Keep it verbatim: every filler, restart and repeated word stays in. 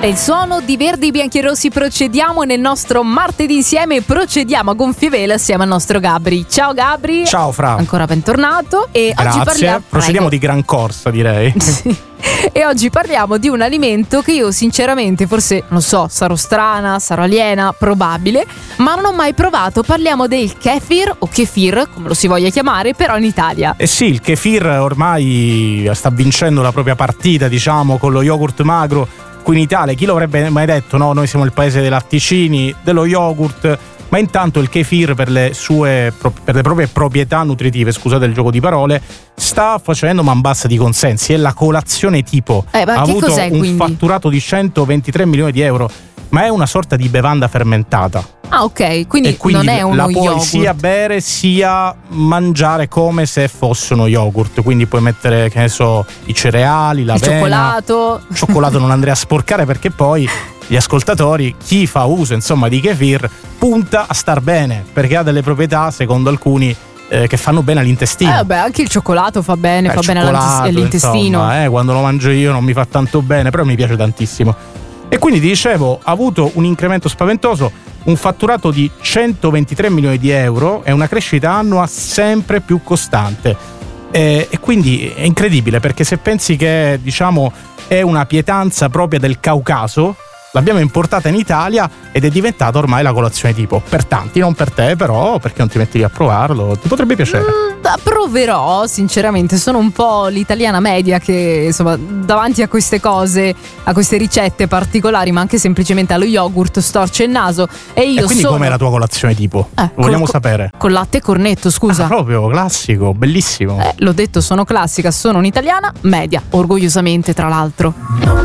E il suono di Verdi, Bianchi e Rossi. Procediamo nel nostro martedì insieme e procediamo a gonfie vele assieme al nostro Gabri. Ciao Gabri. Ciao Fra. Ancora bentornato. E Grazie. oggi parliamo. Procediamo Prego. di gran corsa, direi. Sì. E oggi parliamo di un alimento che io sinceramente forse, non so, sarò strana, sarò aliena, probabile, ma non ho mai provato. Parliamo del kefir o kefir, come lo si voglia chiamare, però in Italia. Eh sì, il kefir ormai sta vincendo la propria partita, diciamo, con lo yogurt magro qui in Italia. Chi lo avrebbe mai detto, no? Noi siamo il paese dei latticini, dello yogurt, ma intanto il kefir per le sue per le proprie proprietà nutritive, scusate il gioco di parole, sta facendo man bassa di consensi. È la colazione tipo. Eh, ma ha che avuto cos'è, un quindi? fatturato di centoventitré milioni di euro, ma è una sorta di bevanda fermentata. Ah, ok, quindi, E quindi non è uno la puoi yogurt. sia bere sia mangiare come se fosse uno yogurt. Quindi puoi mettere, che ne so, i cereali, l'avena, il cioccolato. Il cioccolato non andrei a sporcare, perché poi gli ascoltatori, chi fa uso insomma di kefir, punta a star bene, perché ha delle proprietà, secondo alcuni, eh, che fanno bene all'intestino. Eh vabbè, anche il cioccolato fa bene, Eh, fa bene cioccolato, all'intestino. Insomma, eh, quando lo mangio io non mi fa tanto bene, però mi piace tantissimo. E quindi ti dicevo, ha avuto un incremento spaventoso, un fatturato di centoventitré milioni di euro e una crescita annua sempre più costante. E, e quindi è incredibile, perché se pensi che, diciamo, è una pietanza propria del Caucaso, l'abbiamo importata in Italia ed è diventata ormai la colazione tipo. Per tanti, non per te, però, perché non ti metti lì a provarlo? Ti potrebbe piacere. Mm, proverò, sinceramente. Sono un po' l'italiana media che, insomma, davanti a queste cose, a queste ricette particolari, ma anche semplicemente allo yogurt, storce il naso. E io E quindi sono... com'è la tua colazione tipo? Eh, Lo vogliamo col- sapere. Con latte e cornetto, scusa. Ah, proprio classico, bellissimo. Eh, l'ho detto, sono classica, sono un'italiana media, orgogliosamente tra l'altro.